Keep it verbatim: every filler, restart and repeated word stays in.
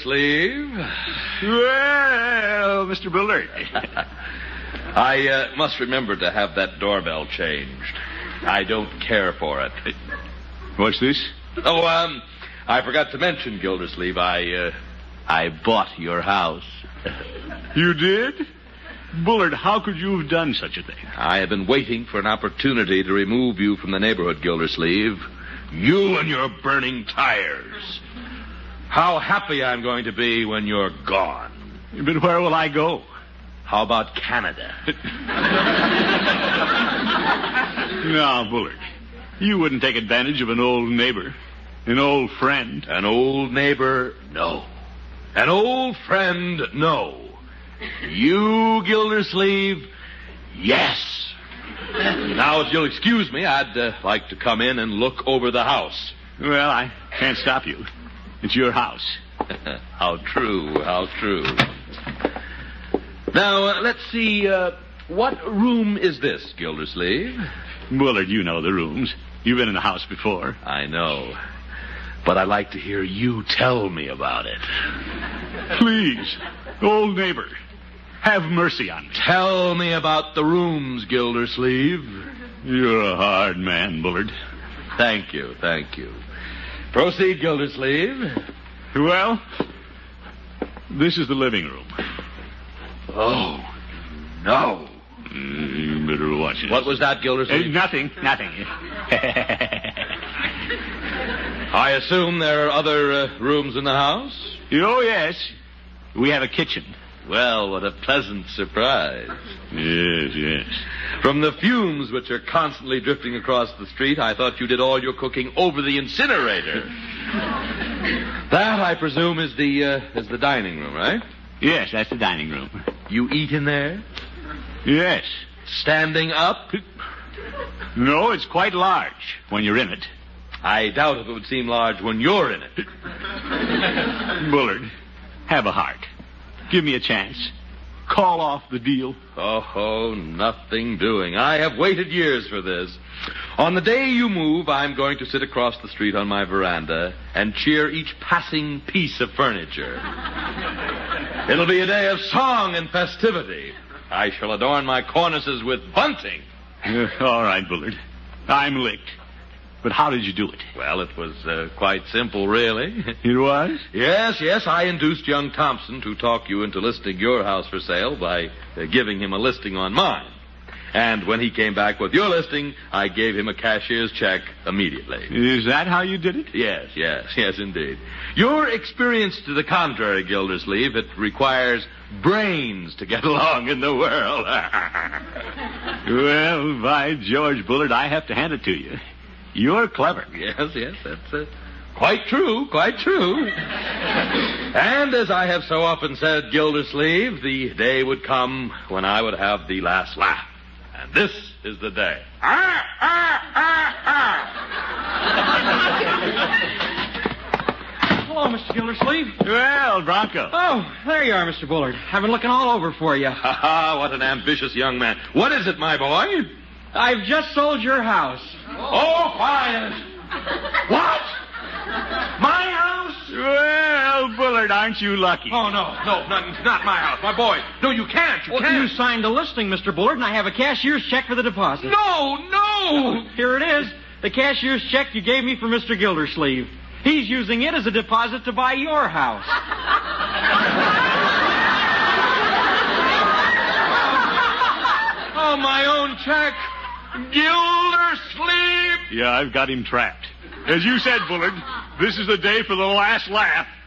Gildersleeve. Well, Mister Bullard. I uh, must remember to have that doorbell changed. I don't care for it. What's this? Oh, um, I forgot to mention, Gildersleeve, I, uh, I bought your house. You did? Bullard, how could you have done such a thing? I have been waiting for an opportunity to remove you from the neighborhood, Gildersleeve. You and your burning tires. How happy I'm going to be when you're gone. But where will I go? How about Canada? No, Bullard. You wouldn't take advantage of an old neighbor. An old friend. An old neighbor, no. An old friend, no. You, Gildersleeve, yes. Now, if you'll excuse me, I'd uh, like to come in and look over the house. Well, I can't stop you. It's your house. How true, how true. Now, uh, let's see, uh, what room is this, Gildersleeve? Bullard, you know the rooms. You've been in the house before. I know. But I'd like to hear you tell me about it. Please, old neighbor, have mercy on me. Tell me about the rooms, Gildersleeve. You're a hard man, Bullard. Thank you, thank you. Proceed, Gildersleeve. Well, this is the living room. Oh, no. Mm, you better watch it. What was that, Gildersleeve? Uh, nothing, nothing. I assume there are other uh, rooms in the house? Oh, yes. We have a kitchen. Well, what a pleasant surprise. Yes, yes. From the fumes which are constantly drifting across the street, I thought you did all your cooking over the incinerator. That, I presume, is the uh, is the dining room, right? Yes, that's the dining room. You eat in there? Yes. Standing up? No, it's quite large when you're in it. I doubt if it would seem large when you're in it. Bullard, have a heart. Give me a chance. Call off the deal. Oh, oh, nothing doing. I have waited years for this. On the day you move, I'm going to sit across the street on my veranda and cheer each passing piece of furniture. It'll be a day of song and festivity. I shall adorn my cornices with bunting. Uh, all right, Bullard. I'm licked. But how did you do it? Well, it was uh, quite simple, really. It was? Yes, yes. I induced young Thompson to talk you into listing your house for sale by uh, giving him a listing on mine. And when he came back with your listing, I gave him a cashier's check immediately. Is that how you did it? Yes, yes, yes, indeed. Your experience to the contrary, Gildersleeve, it requires brains to get along in the world. Well, by George, Bullard, I have to hand it to you. You're clever. Yes, yes, that's uh, quite true, quite true. And as I have so often said, Gildersleeve, the day would come when I would have the last laugh. And this is the day. Ah, ah, ah, ah. Hello, Mister Gildersleeve. Well, Bronco. Oh, there you are, Mister Bullard. I've been looking all over for you. Ha ha, what an ambitious young man. What is it, my boy? I've just sold your house. Oh, fine. What? My house? Well, Bullard, aren't you lucky? Oh, no, no, not, not my house. My boy. No, you can't. You Well, can't. you signed the listing, Mister Bullard, and I have a cashier's check for the deposit. No, no. Here it is. The cashier's check you gave me for Mister Gildersleeve. He's using it as a deposit to buy your house. Oh, my own check. Gildersleeve. Yeah, I've got him trapped. As you said, Bullard, this is the day for the last laugh.